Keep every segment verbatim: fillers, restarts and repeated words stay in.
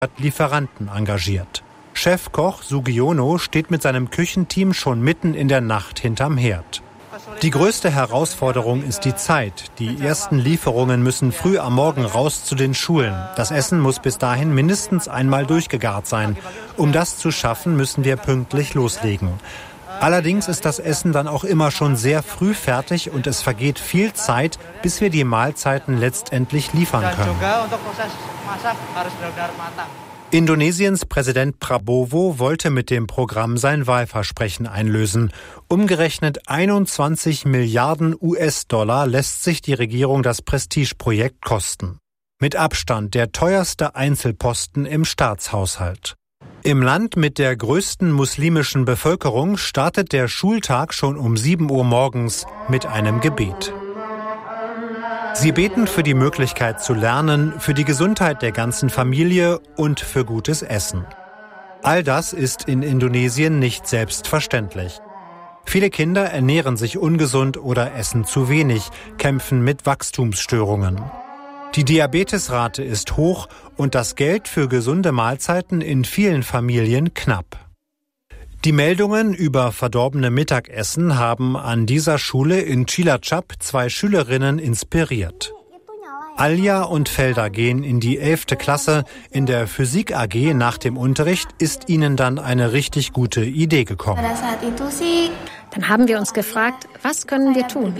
Lieferanten engagiert. Chefkoch Sugiono steht mit seinem Küchenteam schon mitten in der Nacht hinterm Herd. Die größte Herausforderung ist die Zeit. Die ersten Lieferungen müssen früh am Morgen raus zu den Schulen. Das Essen muss bis dahin mindestens einmal durchgegart sein. Um das zu schaffen, müssen wir pünktlich loslegen. Allerdings ist das Essen dann auch immer schon sehr früh fertig und es vergeht viel Zeit, bis wir die Mahlzeiten letztendlich liefern können. Indonesiens Präsident Prabowo wollte mit dem Programm sein Wahlversprechen einlösen. Umgerechnet einundzwanzig Milliarden U S-Dollar lässt sich die Regierung das Prestigeprojekt kosten. Mit Abstand der teuerste Einzelposten im Staatshaushalt. Im Land mit der größten muslimischen Bevölkerung startet der Schultag schon um sieben Uhr morgens mit einem Gebet. Sie beten für die Möglichkeit zu lernen, für die Gesundheit der ganzen Familie und für gutes Essen. All das ist in Indonesien nicht selbstverständlich. Viele Kinder ernähren sich ungesund oder essen zu wenig, kämpfen mit Wachstumsstörungen. Die Diabetesrate ist hoch und das Geld für gesunde Mahlzeiten in vielen Familien knapp. Die Meldungen über verdorbene Mittagessen haben an dieser Schule in Cilacap zwei Schülerinnen inspiriert. Alja und Felda gehen in die elfte Klasse. In der Physik A G nach dem Unterricht ist ihnen dann eine richtig gute Idee gekommen. Dann haben wir uns gefragt, was können wir tun?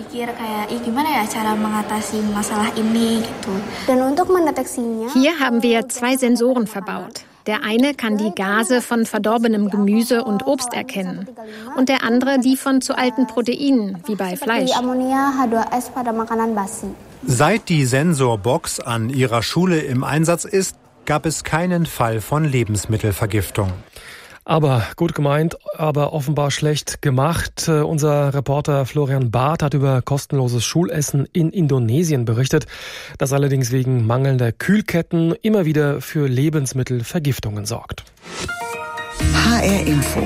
Hier haben wir zwei Sensoren verbaut. Der eine kann die Gase von verdorbenem Gemüse und Obst erkennen und der andere die von zu alten Proteinen, wie bei Fleisch. Seit die Sensorbox an ihrer Schule im Einsatz ist, gab es keinen Fall von Lebensmittelvergiftung. Aber gut gemeint, aber offenbar schlecht gemacht. Unser Reporter Florian Barth hat über kostenloses Schulessen in Indonesien berichtet, das allerdings wegen mangelnder Kühlketten immer wieder für Lebensmittelvergiftungen sorgt. H R Info.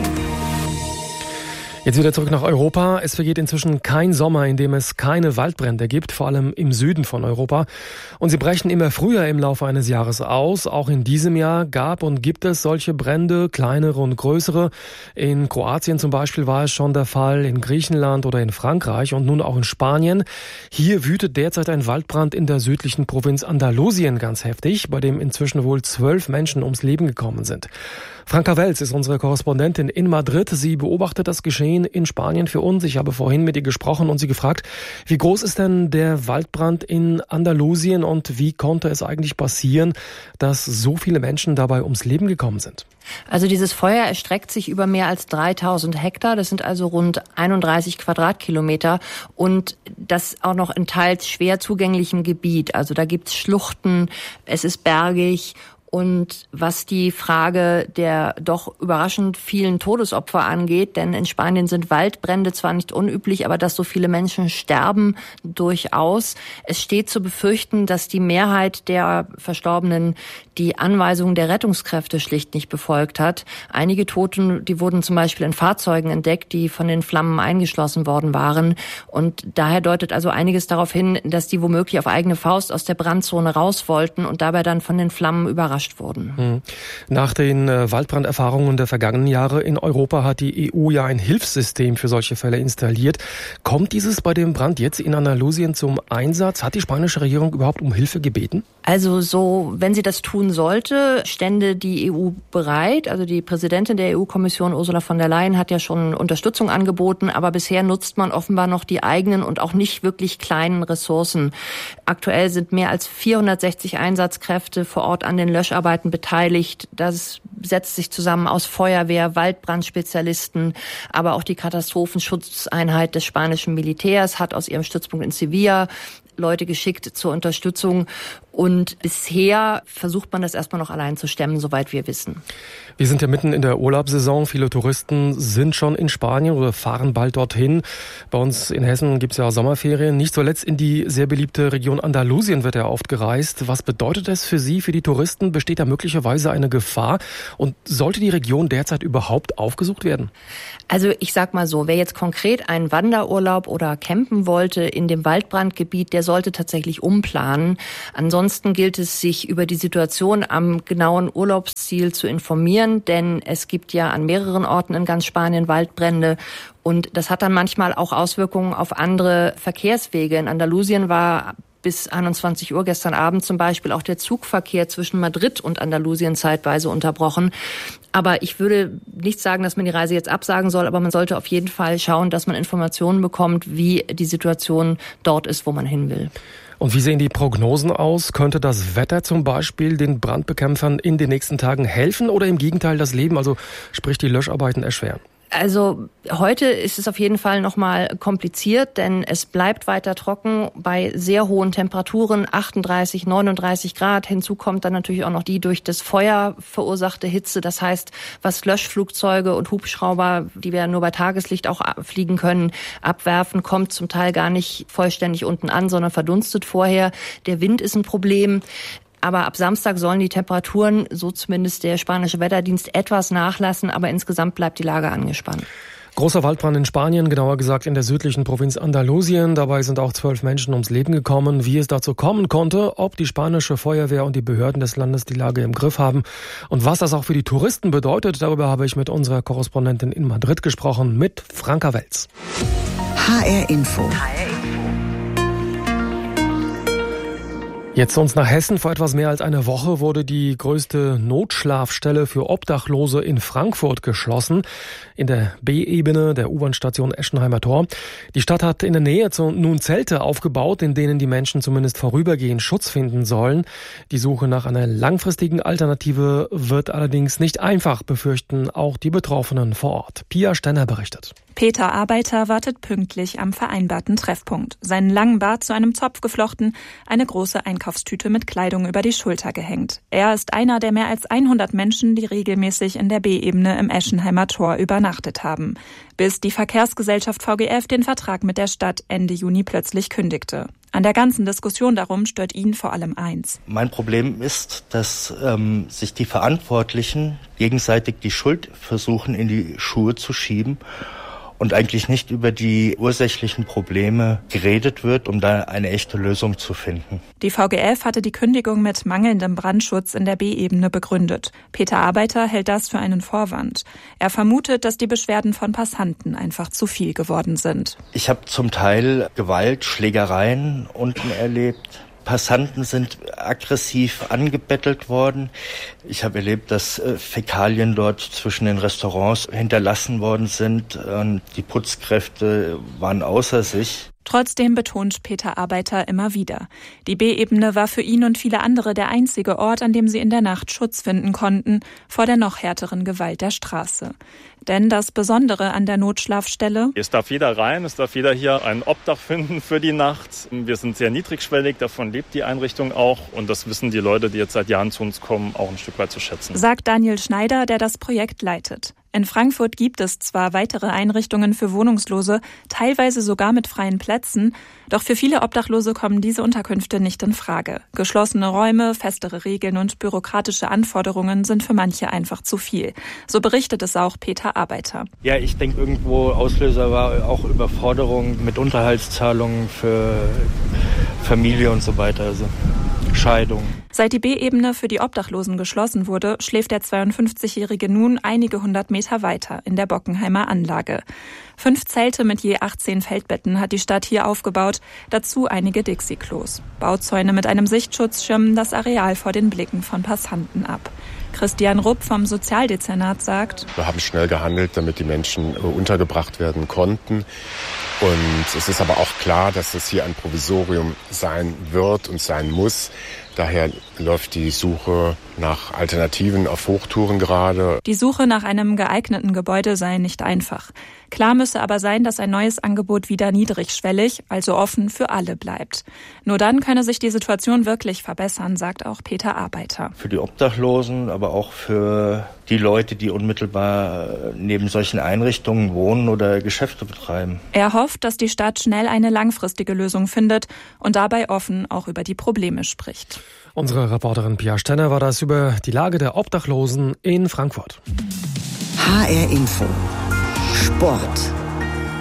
Jetzt wieder zurück nach Europa. Es vergeht inzwischen kein Sommer, in dem es keine Waldbrände gibt, vor allem im Süden von Europa. Und sie brechen immer früher im Laufe eines Jahres aus. Auch in diesem Jahr gab und gibt es solche Brände, kleinere und größere. In Kroatien zum Beispiel war es schon der Fall, in Griechenland oder in Frankreich und nun auch in Spanien. Hier wütet derzeit ein Waldbrand in der südlichen Provinz Andalusien ganz heftig, bei dem inzwischen wohl zwölf Menschen ums Leben gekommen sind. Franka Welz ist unsere Korrespondentin in Madrid. Sie beobachtet das Geschehen in Spanien für uns. Ich habe vorhin mit ihr gesprochen und sie gefragt, wie groß ist denn der Waldbrand in Andalusien und wie konnte es eigentlich passieren, dass so viele Menschen dabei ums Leben gekommen sind? Also dieses Feuer erstreckt sich über mehr als dreitausend Hektar. Das sind also rund einunddreißig Quadratkilometer und das auch noch in teils schwer zugänglichem Gebiet. Also da gibt's Schluchten, es ist bergig. Und was die Frage der doch überraschend vielen Todesopfer angeht, denn in Spanien sind Waldbrände zwar nicht unüblich, aber dass so viele Menschen sterben, durchaus. Es steht zu befürchten, dass die Mehrheit der Verstorbenen die Anweisungen der Rettungskräfte schlicht nicht befolgt hat. Einige Toten, die wurden zum Beispiel in Fahrzeugen entdeckt, die von den Flammen eingeschlossen worden waren. Und daher deutet also einiges darauf hin, dass die womöglich auf eigene Faust aus der Brandzone raus wollten und dabei dann von den Flammen überrascht wurden. Nach den äh, Waldbranderfahrungen der vergangenen Jahre in Europa hat die E U ja ein Hilfssystem für solche Fälle installiert. Kommt dieses bei dem Brand jetzt in Andalusien zum Einsatz? Hat die spanische Regierung überhaupt um Hilfe gebeten? Also so, wenn sie das tun sollte, stände die E U bereit. Also die Präsidentin der E U-Kommission, Ursula von der Leyen, hat ja schon Unterstützung angeboten, aber bisher nutzt man offenbar noch die eigenen und auch nicht wirklich kleinen Ressourcen. Aktuell sind mehr als vierhundertsechzig Einsatzkräfte vor Ort an den Löscharbeiten beteiligt. Das setzt sich zusammen aus Feuerwehr, Waldbrandspezialisten, aber auch die Katastrophenschutzeinheit des spanischen Militärs hat aus ihrem Stützpunkt in Sevilla Leute geschickt zur Unterstützung. Und bisher versucht man das erstmal noch allein zu stemmen, soweit wir wissen. Wir sind ja mitten in der Urlaubssaison. Viele Touristen sind schon in Spanien oder fahren bald dorthin. Bei uns in Hessen gibt's ja Sommerferien. Nicht zuletzt in die sehr beliebte Region Andalusien wird ja oft gereist. Was bedeutet das für Sie, für die Touristen? Besteht da möglicherweise eine Gefahr? Und sollte die Region derzeit überhaupt aufgesucht werden? Also ich sag mal so, wer jetzt konkret einen Wanderurlaub oder campen wollte in dem Waldbrandgebiet, der sollte tatsächlich umplanen. Ansonsten ansonsten gilt es, sich über die Situation am genauen Urlaubsziel zu informieren, denn es gibt ja an mehreren Orten in ganz Spanien Waldbrände. Und das hat dann manchmal auch Auswirkungen auf andere Verkehrswege. In Andalusien war bis einundzwanzig Uhr gestern Abend zum Beispiel auch der Zugverkehr zwischen Madrid und Andalusien zeitweise unterbrochen. Aber ich würde nicht sagen, dass man die Reise jetzt absagen soll, aber man sollte auf jeden Fall schauen, dass man Informationen bekommt, wie die Situation dort ist, wo man hin will. Und wie sehen die Prognosen aus? Könnte das Wetter zum Beispiel den Brandbekämpfern in den nächsten Tagen helfen oder im Gegenteil das Leben, also sprich die Löscharbeiten, erschweren? Also heute ist es auf jeden Fall noch mal kompliziert, denn es bleibt weiter trocken bei sehr hohen Temperaturen, achtunddreißig, neununddreißig Grad. Hinzu kommt dann natürlich auch noch die durch das Feuer verursachte Hitze. Das heißt, was Löschflugzeuge und Hubschrauber, die wir nur bei Tageslicht auch fliegen können, abwerfen, kommt zum Teil gar nicht vollständig unten an, sondern verdunstet vorher. Der Wind ist ein Problem. Aber ab Samstag sollen die Temperaturen, so zumindest der spanische Wetterdienst, etwas nachlassen. Aber insgesamt bleibt die Lage angespannt. Großer Waldbrand in Spanien, genauer gesagt in der südlichen Provinz Andalusien. Dabei sind auch zwölf Menschen ums Leben gekommen. Wie es dazu kommen konnte, ob die spanische Feuerwehr und die Behörden des Landes die Lage im Griff haben und was das auch für die Touristen bedeutet, darüber habe ich mit unserer Korrespondentin in Madrid gesprochen, mit Franka Welz. H R Info. Jetzt zu uns nach Hessen. Vor etwas mehr als einer Woche wurde die größte Notschlafstelle für Obdachlose in Frankfurt geschlossen, in der B-Ebene der U-Bahn-Station Eschenheimer Tor. Die Stadt hat in der Nähe nun Zelte aufgebaut, in denen die Menschen zumindest vorübergehend Schutz finden sollen. Die Suche nach einer langfristigen Alternative wird allerdings nicht einfach, befürchten auch die Betroffenen vor Ort. Pia Stenner berichtet. Peter Arbeiter wartet pünktlich am vereinbarten Treffpunkt. Seinen langen Bart zu einem Zopf geflochten, eine große Einkaufstüte mit Kleidung über die Schulter gehängt. Er ist einer der mehr als hundert Menschen, die regelmäßig in der B-Ebene im Eschenheimer Tor übernachtet haben, bis die Verkehrsgesellschaft V G F den Vertrag mit der Stadt Ende Juni plötzlich kündigte. An der ganzen Diskussion darum stört ihn vor allem eins. Mein Problem ist, dass ähm, sich die Verantwortlichen gegenseitig die Schuld versuchen, in die Schuhe zu schieben und eigentlich nicht über die ursächlichen Probleme geredet wird, um da eine echte Lösung zu finden. Die V G F hatte die Kündigung mit mangelndem Brandschutz in der B-Ebene begründet. Peter Arbeiter hält das für einen Vorwand. Er vermutet, dass die Beschwerden von Passanten einfach zu viel geworden sind. Ich habe zum Teil Gewalt, Schlägereien unten erlebt. Passanten sind aggressiv angebettelt worden. Ich habe erlebt, dass äh, Fäkalien dort zwischen den Restaurants hinterlassen worden sind. Und die Putzkräfte waren außer sich. Trotzdem betont Peter Arbeiter immer wieder: Die B-Ebene war für ihn und viele andere der einzige Ort, an dem sie in der Nacht Schutz finden konnten vor der noch härteren Gewalt der Straße. Denn das Besondere an der Notschlafstelle: Es darf jeder rein, es darf jeder hier ein Obdach finden für die Nacht. Wir sind sehr niedrigschwellig, davon lebt die Einrichtung auch. Und das wissen die Leute, die jetzt seit Jahren zu uns kommen, auch ein Stück weit zu schätzen. Sagt Daniel Schneider, der das Projekt leitet. In Frankfurt gibt es zwar weitere Einrichtungen für Wohnungslose, teilweise sogar mit freien Plätzen, doch für viele Obdachlose kommen diese Unterkünfte nicht in Frage. Geschlossene Räume, festere Regeln und bürokratische Anforderungen sind für manche einfach zu viel. So berichtet es auch Peter Arbeiter. Ja, ich denke, irgendwo Auslöser war auch Überforderung mit Unterhaltszahlungen für Familie und so weiter, also Scheidung. Seit die B-Ebene für die Obdachlosen geschlossen wurde, schläft der zweiundfünfzigjährige nun einige hundert Meter weiter in der Bockenheimer Anlage. Fünf Zelte mit je achtzehn Feldbetten hat die Stadt hier aufgebaut, dazu einige Dixie-Klos. Bauzäune mit einem Sichtschutz schirmen das Areal vor den Blicken von Passanten ab. Christian Rupp vom Sozialdezernat sagt: Wir haben schnell gehandelt, damit die Menschen untergebracht werden konnten. Und es ist aber auch klar, dass es hier ein Provisorium sein wird und sein muss. Daher läuft die Suche nach Alternativen auf Hochtouren gerade. Die Suche nach einem geeigneten Gebäude sei nicht einfach. Klar müsse aber sein, dass ein neues Angebot wieder niedrigschwellig, also offen für alle bleibt. Nur dann könne sich die Situation wirklich verbessern, sagt auch Peter Arbeiter. Für die Obdachlosen, aber auch für die Leute, die unmittelbar neben solchen Einrichtungen wohnen oder Geschäfte betreiben. Er hofft, dass die Stadt schnell eine langfristige Lösung findet und dabei offen auch über die Probleme spricht. Unsere Reporterin Pia Stenner war das über die Lage der Obdachlosen in Frankfurt. H R Info. Sport.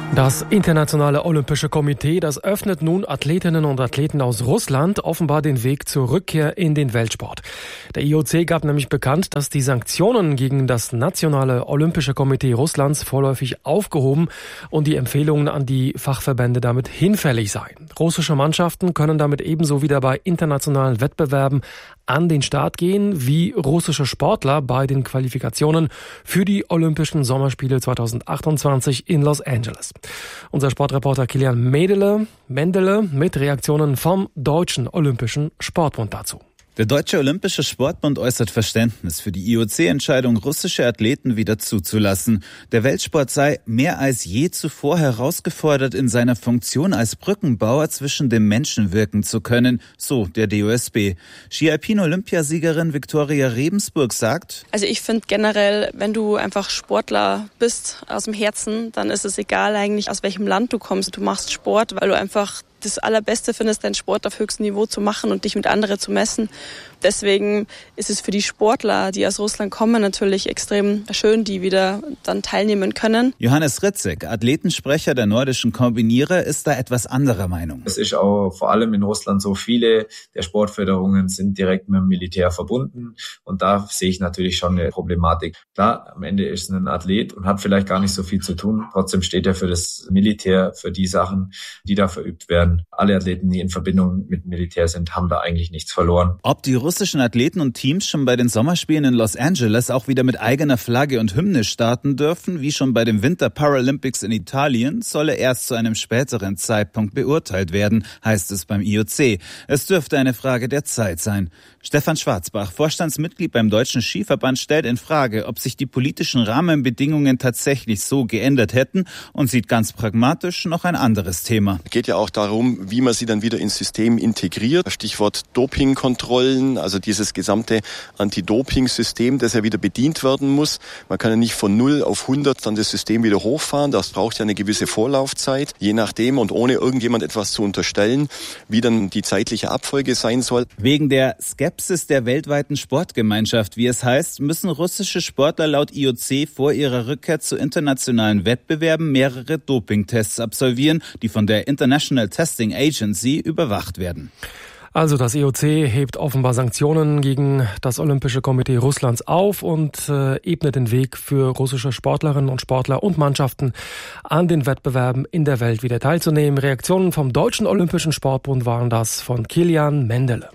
Das Internationale Olympische Komitee, das öffnet nun Athletinnen und Athleten aus Russland offenbar den Weg zur Rückkehr in den Weltsport. Der I O C gab nämlich bekannt, dass die Sanktionen gegen das Nationale Olympische Komitee Russlands vorläufig aufgehoben und die Empfehlungen an die Fachverbände damit hinfällig seien. Russische Mannschaften können damit ebenso wieder bei internationalen Wettbewerben an den Start gehen, wie russische Sportler bei den Qualifikationen für die Olympischen Sommerspiele zweitausendachtundzwanzig in Los Angeles. Unser Sportreporter Kilian Mendele, Mendele mit Reaktionen vom Deutschen Olympischen Sportbund dazu. Der Deutsche Olympische Sportbund äußert Verständnis für die I O C-Entscheidung, russische Athleten wieder zuzulassen. Der Weltsport sei mehr als je zuvor herausgefordert, in seiner Funktion als Brückenbauer zwischen den Menschen wirken zu können, so der D O S B. Ski-Alpin-Olympiasiegerin Viktoria Rebensburg sagt: Also ich finde generell, wenn du einfach Sportler bist aus dem Herzen, dann ist es egal eigentlich, aus welchem Land du kommst. Du machst Sport, weil du einfach das Allerbeste findest, deinen Sport auf höchstem Niveau zu machen und dich mit anderen zu messen. Deswegen ist es für die Sportler, die aus Russland kommen, natürlich extrem schön, die wieder dann teilnehmen können. Johannes Ritzek, Athletensprecher der nordischen Kombinierer, ist da etwas anderer Meinung. Es ist auch vor allem in Russland so, viele der Sportförderungen sind direkt mit dem Militär verbunden und da sehe ich natürlich schon eine Problematik. Klar, am Ende ist ein Athlet und hat vielleicht gar nicht so viel zu tun, trotzdem steht er für das Militär, für die Sachen, die da verübt werden. Alle Athleten, die in Verbindung mit Militär sind, haben da eigentlich nichts verloren. Ob die russischen Athleten und Teams schon bei den Sommerspielen in Los Angeles auch wieder mit eigener Flagge und Hymne starten dürfen, wie schon bei den Winter Paralympics in Italien, solle erst zu einem späteren Zeitpunkt beurteilt werden, heißt es beim I O C. Es dürfte eine Frage der Zeit sein. Stefan Schwarzbach, Vorstandsmitglied beim Deutschen Skiverband, stellt in Frage, ob sich die politischen Rahmenbedingungen tatsächlich so geändert hätten und sieht ganz pragmatisch noch ein anderes Thema. Es geht ja auch darum, wie man sie dann wieder ins System integriert. Stichwort Dopingkontrollen, also dieses gesamte Anti-Doping-System, das ja wieder bedient werden muss. Man kann ja nicht von null auf hundert dann das System wieder hochfahren. Das braucht ja eine gewisse Vorlaufzeit, je nachdem und ohne irgendjemand etwas zu unterstellen, wie dann die zeitliche Abfolge sein soll. Wegen der Skepsis der weltweiten Sportgemeinschaft, wie es heißt, müssen russische Sportler laut I O C vor ihrer Rückkehr zu internationalen Wettbewerben mehrere Dopingtests absolvieren, die von der International Testing Agency überwacht werden. Also das I O C hebt offenbar Sanktionen gegen das Olympische Komitee Russlands auf und äh, ebnet den Weg für russische Sportlerinnen und Sportler und Mannschaften an den Wettbewerben in der Welt wieder teilzunehmen. Reaktionen vom Deutschen Olympischen Sportbund waren das von Kilian Mendele.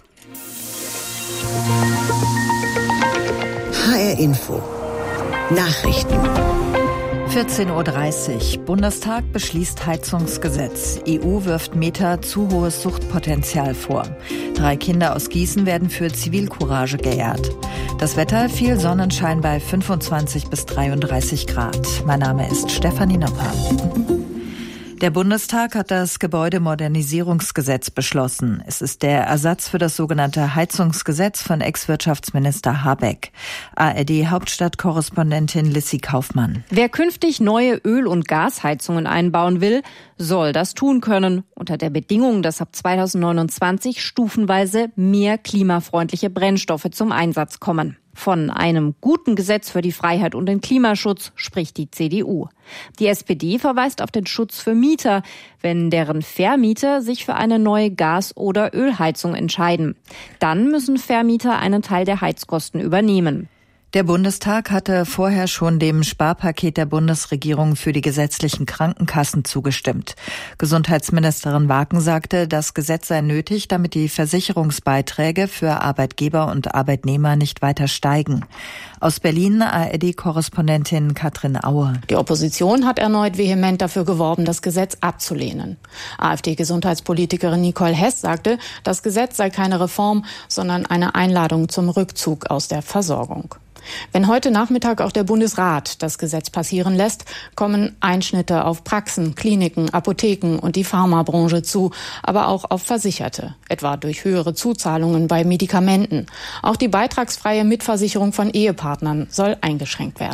H R Info Nachrichten. vierzehn Uhr dreißig. Bundestag beschließt Heizungsgesetz. E U wirft Meta zu hohes Suchtpotenzial vor. Drei Kinder aus Gießen werden für Zivilcourage geehrt. Das Wetter, viel Sonnenschein bei fünfundzwanzig bis dreiunddreißig Grad. Mein Name ist Stefanie Nopper. Der Bundestag hat das Gebäudemodernisierungsgesetz beschlossen. Es ist der Ersatz für das sogenannte Heizungsgesetz von Ex-Wirtschaftsminister Habeck. A R D-Hauptstadtkorrespondentin Lissy Kaufmann. Wer künftig neue Öl- und Gasheizungen einbauen will, soll das tun können, unter der Bedingung, dass ab zweitausendneunundzwanzig stufenweise mehr klimafreundliche Brennstoffe zum Einsatz kommen. Von einem guten Gesetz für die Freiheit und den Klimaschutz spricht die C D U. Die S P D verweist auf den Schutz für Mieter, wenn deren Vermieter sich für eine neue Gas- oder Ölheizung entscheiden. Dann müssen Vermieter einen Teil der Heizkosten übernehmen. Der Bundestag hatte vorher schon dem Sparpaket der Bundesregierung für die gesetzlichen Krankenkassen zugestimmt. Gesundheitsministerin Waken sagte, das Gesetz sei nötig, damit die Versicherungsbeiträge für Arbeitgeber und Arbeitnehmer nicht weiter steigen. Aus Berlin A R D-Korrespondentin Katrin Aue. Die Opposition hat erneut vehement dafür geworben, das Gesetz abzulehnen. AfD-Gesundheitspolitikerin Nicole Hess sagte, das Gesetz sei keine Reform, sondern eine Einladung zum Rückzug aus der Versorgung. Wenn heute Nachmittag auch der Bundesrat das Gesetz passieren lässt, kommen Einschnitte auf Praxen, Kliniken, Apotheken und die Pharmabranche zu, aber auch auf Versicherte, etwa durch höhere Zuzahlungen bei Medikamenten. Auch die beitragsfreie Mitversicherung von Ehepartnern soll eingeschränkt werden.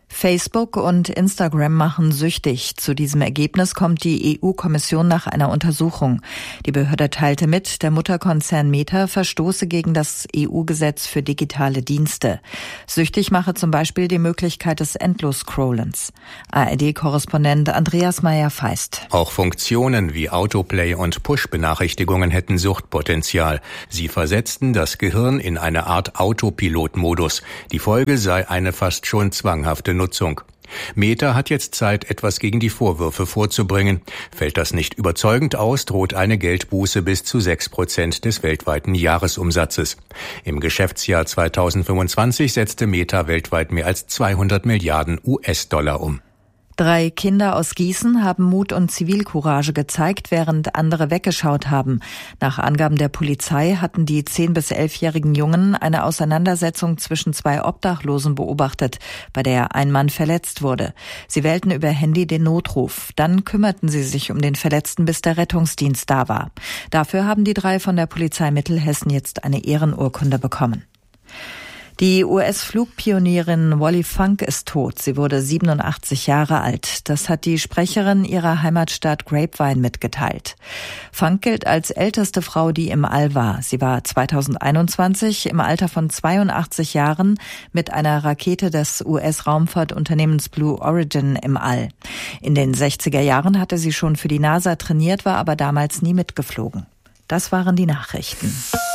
Facebook und Instagram machen süchtig. Zu diesem Ergebnis kommt die E U-Kommission nach einer Untersuchung. Die Behörde teilte mit, der Mutterkonzern Meta verstoße gegen das E U-Gesetz für digitale Dienste. Süchtig mache zum Beispiel die Möglichkeit des Endlos-Scrollens. A R D-Korrespondent Andreas Meyer-Feist. Auch Funktionen wie Autoplay und Push-Benachrichtigungen hätten Suchtpotenzial. Sie versetzten das Gehirn in eine Art Autopilot-Modus. Die Folge sei eine fast schon zwanghafte Nutzung. Meta hat jetzt Zeit, etwas gegen die Vorwürfe vorzubringen. Fällt das nicht überzeugend aus, droht eine Geldbuße bis zu sechs Prozent des weltweiten Jahresumsatzes. Im Geschäftsjahr zweitausendfünfundzwanzig setzte Meta weltweit mehr als zweihundert Milliarden U S-Dollar um. Drei Kinder aus Gießen haben Mut und Zivilcourage gezeigt, während andere weggeschaut haben. Nach Angaben der Polizei hatten die zehn- bis elfjährigen Jungen eine Auseinandersetzung zwischen zwei Obdachlosen beobachtet, bei der ein Mann verletzt wurde. Sie wählten über Handy den Notruf. Dann kümmerten sie sich um den Verletzten, bis der Rettungsdienst da war. Dafür haben die drei von der Polizei Mittelhessen jetzt eine Ehrenurkunde bekommen. Die U S-Flugpionierin Wally Funk ist tot. Sie wurde siebenundachtzig Jahre alt. Das hat die Sprecherin ihrer Heimatstadt Grapevine mitgeteilt. Funk gilt als älteste Frau, die im All war. Sie war zweitausendeinundzwanzig im Alter von zweiundachtzig Jahren mit einer Rakete des U S-Raumfahrtunternehmens Blue Origin im All. In den sechziger Jahren hatte sie schon für die NASA trainiert, war aber damals nie mitgeflogen. Das waren die Nachrichten.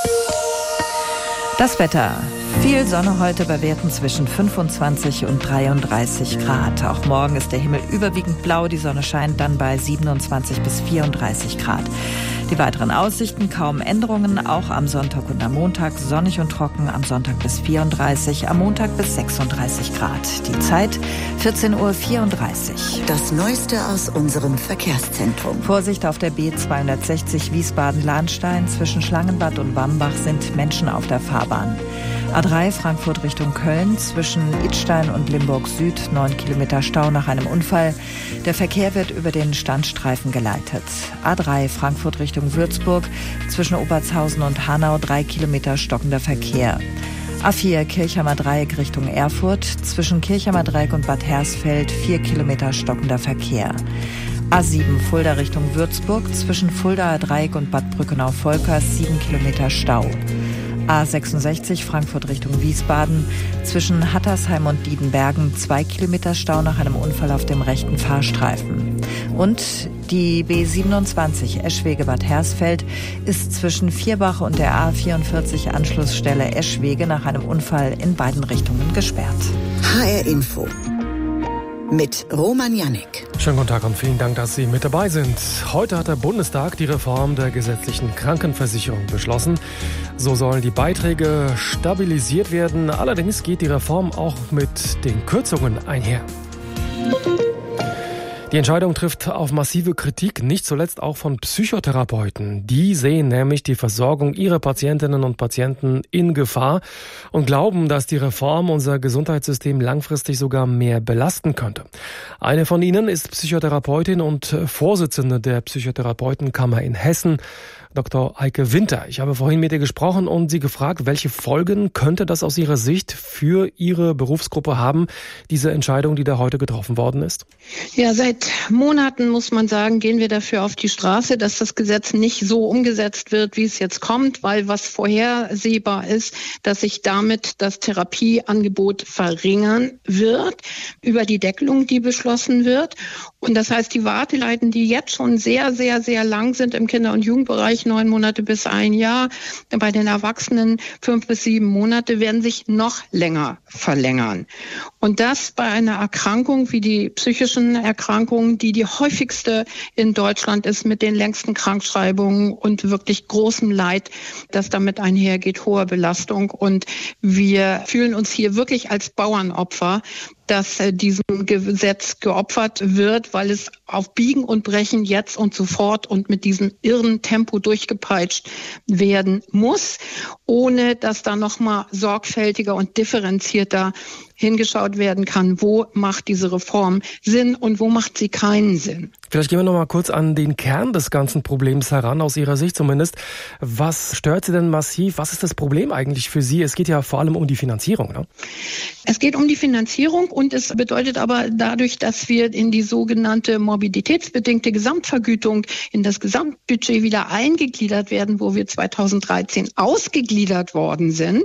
Das Wetter. Viel Sonne heute bei Werten zwischen fünfundzwanzig und dreiunddreißig Grad. Auch morgen ist der Himmel überwiegend blau. Die Sonne scheint dann bei siebenundzwanzig bis vierunddreißig Grad. Die weiteren Aussichten, kaum Änderungen, auch am Sonntag und am Montag sonnig und trocken, am Sonntag bis vierunddreißig, am Montag bis sechsunddreißig Grad. Die Zeit vierzehn Uhr vierunddreißig. Das Neueste aus unserem Verkehrszentrum. Vorsicht auf der B zweihundertsechzig Wiesbaden-Lahnstein. Zwischen Schlangenbad und Wambach sind Menschen auf der Fahrbahn. A drei Frankfurt Richtung Köln, zwischen Idstein und Limburg Süd, neun Kilometer Stau nach einem Unfall. Der Verkehr wird über den Standstreifen geleitet. A drei Frankfurt Richtung Würzburg, zwischen Obertshausen und Hanau, drei Kilometer stockender Verkehr. A vier Kirchheimer Dreieck Richtung Erfurt, zwischen Kirchheimer Dreieck und Bad Hersfeld, vier Kilometer stockender Verkehr. A sieben Fulda Richtung Würzburg, zwischen Fuldaer Dreieck und Bad Brückenau-Volkers, sieben Kilometer Stau. A sechsundsechzig Frankfurt Richtung Wiesbaden, zwischen Hattersheim und Diedenbergen, zwei Kilometer Stau nach einem Unfall auf dem rechten Fahrstreifen. Und die B siebenundzwanzig Eschwege-Bad Hersfeld ist zwischen Vierbach und der A vierundvierzig Anschlussstelle Eschwege nach einem Unfall in beiden Richtungen gesperrt. H R Info mit Roman Jannik. Schönen guten Tag und vielen Dank, dass Sie mit dabei sind. Heute hat der Bundestag die Reform der gesetzlichen Krankenversicherung beschlossen. So sollen die Beiträge stabilisiert werden. Allerdings geht die Reform auch mit den Kürzungen einher. Die Entscheidung trifft auf massive Kritik, nicht zuletzt auch von Psychotherapeuten. Die sehen nämlich die Versorgung ihrer Patientinnen und Patienten in Gefahr und glauben, dass die Reform unser Gesundheitssystem langfristig sogar mehr belasten könnte. Eine von ihnen ist Psychotherapeutin und Vorsitzende der Psychotherapeutenkammer in Hessen, Doktor Eike Winter. Ich habe vorhin mit ihr gesprochen und sie gefragt, welche Folgen könnte das aus ihrer Sicht für ihre Berufsgruppe haben, diese Entscheidung, die da heute getroffen worden ist? Ja, seit Monaten, muss man sagen, gehen wir dafür auf die Straße, dass das Gesetz nicht so umgesetzt wird, wie es jetzt kommt, weil was vorhersehbar ist, dass sich damit das Therapieangebot verringern wird über die Deckelung, die beschlossen wird. Und das heißt, die Warteleiten, die jetzt schon sehr, sehr, sehr lang sind im Kinder- und Jugendbereich, neun Monate bis ein Jahr, bei den Erwachsenen fünf bis sieben Monate, werden sich noch länger verlängern. Und das bei einer Erkrankung wie die psychischen Erkrankungen, die die häufigste in Deutschland ist, mit den längsten Krankschreibungen und wirklich großem Leid, das damit einhergeht, hoher Belastung. Und wir fühlen uns hier wirklich als Bauernopfer, dass diesem Gesetz geopfert wird, weil es auf Biegen und Brechen jetzt und sofort und mit diesem irren Tempo durchgepeitscht werden muss, ohne dass da nochmal sorgfältiger und differenzierter hingeschaut werden kann, wo macht diese Reform Sinn und wo macht sie keinen Sinn. Vielleicht gehen wir noch mal kurz an den Kern des ganzen Problems heran, aus Ihrer Sicht zumindest. Was stört Sie denn massiv? Was ist das Problem eigentlich für Sie? Es geht ja vor allem um die Finanzierung, ne? Es geht um die Finanzierung und es bedeutet aber dadurch, dass wir in die sogenannte morbiditätsbedingte Gesamtvergütung in das Gesamtbudget wieder eingegliedert werden, wo wir zweitausenddreizehn ausgegliedert worden sind.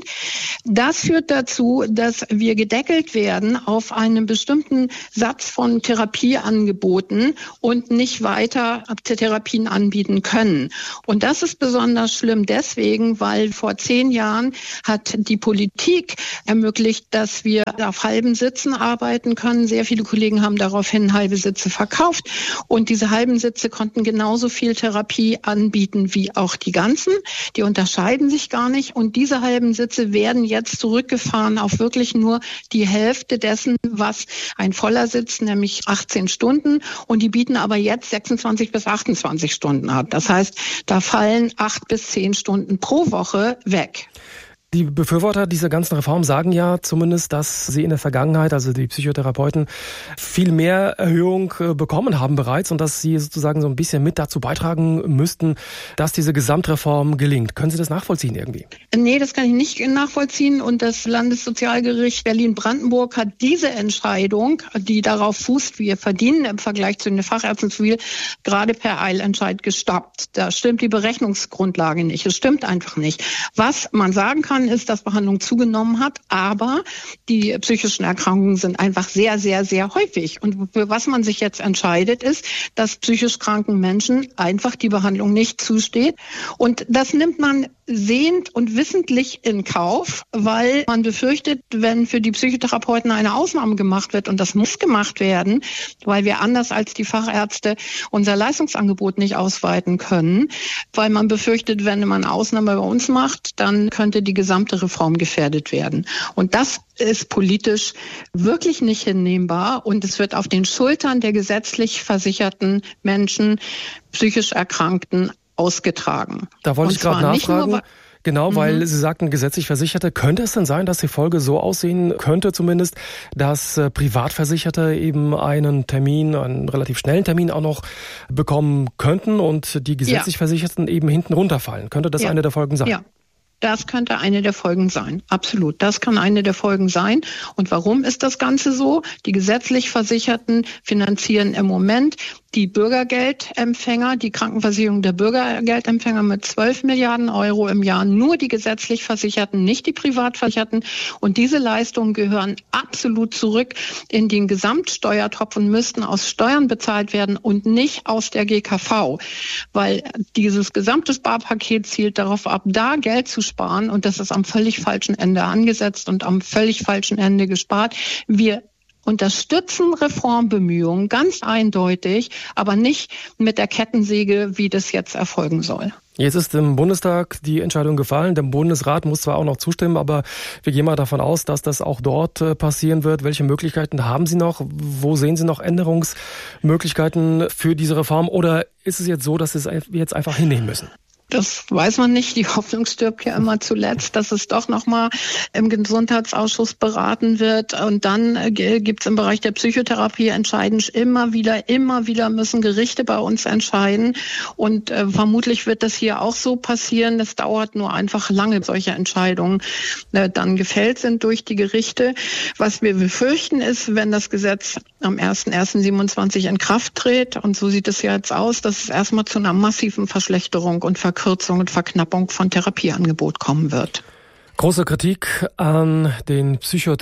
Das führt dazu, dass wir gedeckelt werden auf einen bestimmten Satz von Therapieangeboten und nicht weiter Therapien anbieten können. Und das ist besonders schlimm deswegen, weil vor zehn Jahren hat die Politik ermöglicht, dass wir auf halben Sitzen arbeiten können. Sehr viele Kollegen haben daraufhin halbe Sitze verkauft und diese halben Sitze konnten genauso viel Therapie anbieten wie auch die ganzen. Die unterscheiden sich gar nicht und diese halben Sitze werden jetzt zurückgefahren auf wirklich nur die Hälfte dessen, was ein voller Sitz, nämlich achtzehn Stunden, und die bieten aber jetzt sechsundzwanzig bis achtundzwanzig Stunden an. Das heißt, da fallen acht bis zehn Stunden pro Woche weg. Die Befürworter dieser ganzen Reform sagen ja zumindest, dass sie in der Vergangenheit, also die Psychotherapeuten, viel mehr Erhöhung bekommen haben bereits und dass sie sozusagen so ein bisschen mit dazu beitragen müssten, dass diese Gesamtreform gelingt. Können Sie das nachvollziehen irgendwie? Nee, das kann ich nicht nachvollziehen und das Landessozialgericht Berlin-Brandenburg hat diese Entscheidung, die darauf fußt, wir verdienen im Vergleich zu den Fachärzten zu viel, gerade per Eilentscheid gestoppt. Da stimmt die Berechnungsgrundlage nicht. Es stimmt einfach nicht. Was man sagen kann, ist, dass Behandlung zugenommen hat, aber die psychischen Erkrankungen sind einfach sehr, sehr, sehr häufig. Und für was man sich jetzt entscheidet, ist, dass psychisch kranken Menschen einfach die Behandlung nicht zusteht. Und das nimmt man sehend und wissentlich in Kauf, weil man befürchtet, wenn für die Psychotherapeuten eine Ausnahme gemacht wird, und das muss gemacht werden, weil wir anders als die Fachärzte unser Leistungsangebot nicht ausweiten können, weil man befürchtet, wenn man eine Ausnahme bei uns macht, dann könnte die gesamte Reform gefährdet werden. Und das ist politisch wirklich nicht hinnehmbar und es wird auf den Schultern der gesetzlich versicherten Menschen, psychisch Erkrankten, ausgetragen. Da wollte ich gerade nachfragen. Genau, weil mhm. Sie sagten, gesetzlich Versicherte. Könnte es denn sein, dass die Folge so aussehen könnte zumindest, dass äh, Privatversicherte eben einen Termin, einen relativ schnellen Termin auch noch bekommen könnten und die gesetzlich ja. Versicherten eben hinten runterfallen? Könnte das ja. eine der Folgen sein? Ja. Das könnte eine der Folgen sein. Absolut. Das kann eine der Folgen sein. Und warum ist das Ganze so? Die gesetzlich Versicherten finanzieren im Moment die Bürgergeldempfänger, die Krankenversicherung der Bürgergeldempfänger mit zwölf Milliarden Euro im Jahr. Nur die gesetzlich Versicherten, nicht die Privatversicherten. Und diese Leistungen gehören absolut zurück in den Gesamtsteuertopf und müssten aus Steuern bezahlt werden und nicht aus der G K V. Weil dieses gesamte Sparpaket zielt darauf ab, da Geld zu sparen. Und das ist am völlig falschen Ende angesetzt und am völlig falschen Ende gespart. Wir unterstützen Reformbemühungen ganz eindeutig, aber nicht mit der Kettensäge, wie das jetzt erfolgen soll. Jetzt ist im Bundestag die Entscheidung gefallen. Der Bundesrat muss zwar auch noch zustimmen, aber wir gehen mal davon aus, dass das auch dort passieren wird. Welche Möglichkeiten haben Sie noch? Wo sehen Sie noch Änderungsmöglichkeiten für diese Reform? Oder ist es jetzt so, dass wir es jetzt einfach hinnehmen müssen? Das weiß man nicht. Die Hoffnung stirbt ja immer zuletzt, dass es doch nochmal im Gesundheitsausschuss beraten wird. Und dann gibt es im Bereich der Psychotherapie entscheidend immer wieder, immer wieder müssen Gerichte bei uns entscheiden. Und äh, vermutlich wird das hier auch so passieren. Es dauert nur einfach lange, solche Entscheidungen äh, dann gefällt sind durch die Gerichte. Was wir befürchten ist, wenn das Gesetz am erster erster siebenundzwanzig in Kraft tritt, und so sieht es ja jetzt aus, dass es erstmal zu einer massiven Verschlechterung und Verkürzung Kürzung und Verknappung von Therapieangebot kommen wird. Große Kritik an den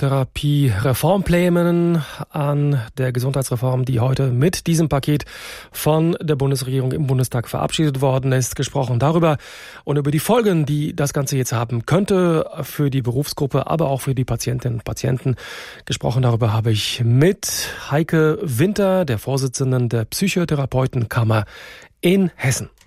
Psychotherapie-Reformplänen, an der Gesundheitsreform, die heute mit diesem Paket von der Bundesregierung im Bundestag verabschiedet worden ist. Gesprochen darüber und über die Folgen, die das Ganze jetzt haben könnte für die Berufsgruppe, aber auch für die Patientinnen und Patienten. Gesprochen darüber habe ich mit Heike Winter, der Vorsitzenden der Psychotherapeutenkammer in Hessen.